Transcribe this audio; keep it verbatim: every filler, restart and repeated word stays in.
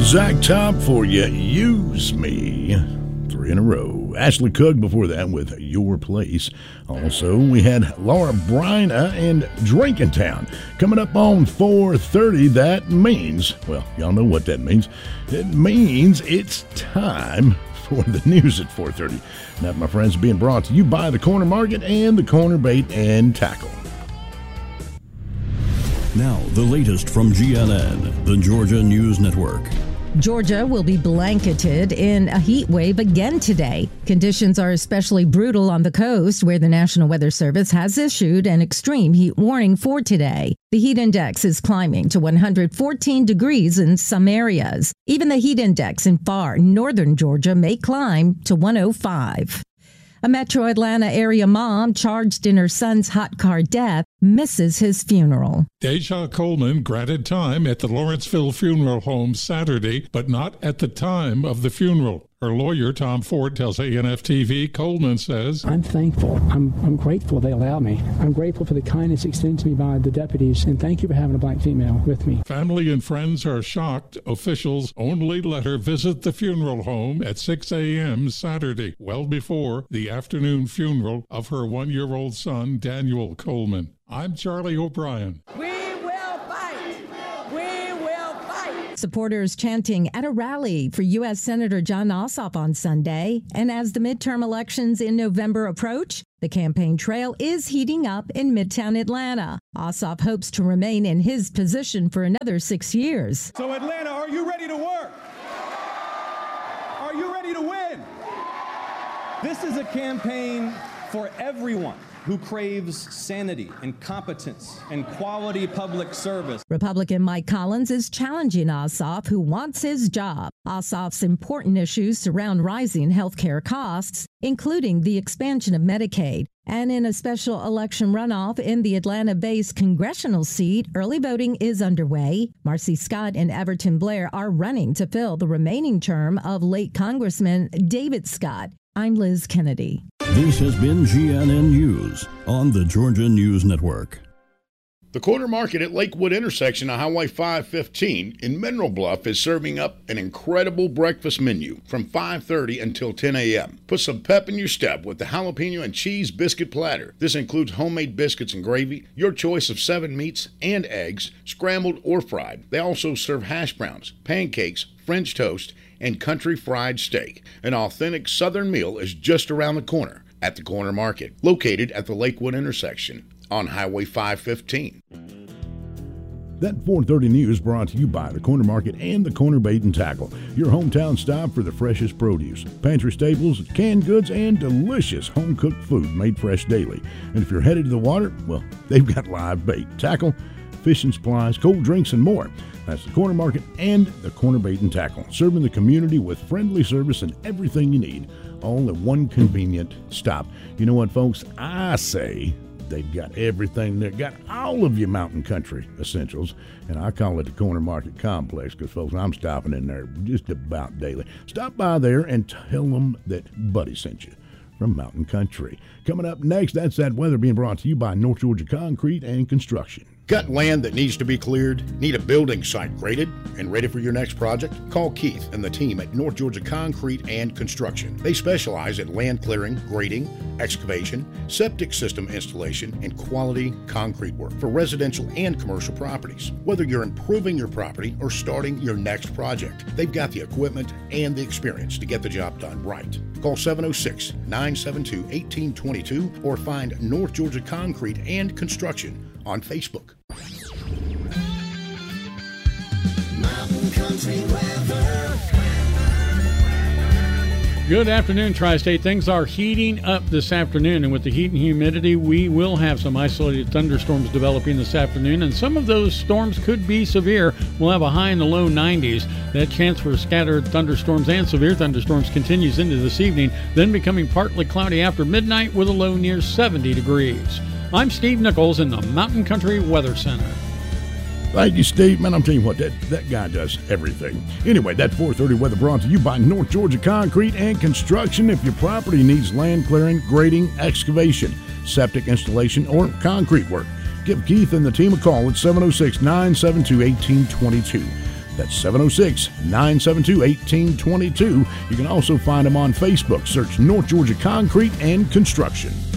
Zach Top for you. Use Me. Three in a row. Ashley Cook before that with Your Place. Also, we had Laura Bryna and Drinkintown. Coming up on four thirty, that means, well, y'all know what that means. It means it's time for the news at four thirty. That, my friends, being brought to you by the Corner Market and the Corner Bait and Tackle. Now, the latest from G N N, the Georgia News Network. Georgia will be blanketed in a heat wave again today. Conditions are especially brutal on the coast, where the National Weather Service has issued an extreme heat warning for today. The heat index is climbing to one hundred fourteen degrees in some areas. Even the heat index in far northern Georgia may climb to one oh five. A Metro Atlanta area mom charged in her son's hot car death misses his funeral. Deja Coleman granted time at the Lawrenceville Funeral Home Saturday, but not at the time of the funeral. Her lawyer, Tom Ford, tells A N F T V, Coleman says, I'm thankful. I'm, I'm grateful they allowed me. I'm grateful for the kindness extended to me by the deputies, and thank you for having a black female with me. Family and friends are shocked. Officials only let her visit the funeral home at six a.m. Saturday, well before the afternoon funeral of her one-year-old son, Daniel Coleman. I'm Charlie O'Brien. We will fight. We will fight. Supporters chanting at a rally for U S Senator Jon Ossoff on Sunday. And as the midterm elections in November approach, the campaign trail is heating up in Midtown Atlanta. Ossoff hopes to remain in his position for another six years. So Atlanta, are you ready to work? Are you ready to win? This is a campaign for everyone who craves sanity and competence and quality public service. Republican Mike Collins is challenging Ossoff, who wants his job. Ossoff's important issues surround rising health care costs, including the expansion of Medicaid. And in a special election runoff in the Atlanta-based congressional seat, early voting is underway. Marcy Scott and Everton Blair are running to fill the remaining term of late Congressman David Scott. I'm Liz Kennedy. This has been G N N News on the Georgia News Network. The Corner Market at Lakewood intersection of Highway five fifteen in Mineral Bluff is serving up an incredible breakfast menu from five thirty until ten a.m. Put some pep in your step with the jalapeno and cheese biscuit platter. This includes homemade biscuits and gravy, your choice of seven meats and eggs, scrambled or fried. They also serve hash browns, pancakes, French toast, and country fried steak. An authentic Southern meal is just around the corner at the Corner Market, located at the Lakewood intersection on Highway five fifteen. That four thirty news brought to you by the Corner Market and the Corner Bait and Tackle, your hometown stop for the freshest produce, pantry staples, canned goods, and delicious home-cooked food made fresh daily. And if you're headed to the water, well, they've got live bait, tackle, fishing supplies, cold drinks, and more. That's the Corner Market and the Corner Bait and Tackle, serving the community with friendly service and everything you need, all at one convenient stop. You know what, folks? I say they've got everything there. Got all of your mountain country essentials, and I call it the Corner Market Complex because, folks, I'm stopping in there just about daily. Stop by there and tell them that Buddy sent you from Mountain Country. Coming up next, that's that weather being brought to you by North Georgia Concrete and Construction. Got land that needs to be cleared? Need a building site graded and ready for your next project? Call Keith and the team at North Georgia Concrete and Construction. They specialize in land clearing, grading, excavation, septic system installation, and quality concrete work for residential and commercial properties. Whether you're improving your property or starting your next project, they've got the equipment and the experience to get the job done right. Call seven oh six, nine seven two, one eight two two or find North Georgia Concrete and Construction on Facebook. Mountain Country weather. Good afternoon, Tri-State. Things are heating up this afternoon, and with the heat and humidity, we will have some isolated thunderstorms developing this afternoon, and some of those storms could be severe. We'll have a high in the low nineties. That chance for scattered thunderstorms and severe thunderstorms continues into this evening, then becoming partly cloudy after midnight with a low near seventy degrees. I'm Steve Nichols in the Mountain Country Weather Center. Thank you, Steve. Man, I'm telling you what, that, that guy does everything. Anyway, that four thirty weather brought to you by North Georgia Concrete and Construction. If your property needs land clearing, grading, excavation, septic installation, or concrete work, give Keith and the team a call at seven oh six, nine seven two, one eight two two. That's seven oh six, nine seven two, one eight two two. You can also find them on Facebook. Search North Georgia Concrete and Construction.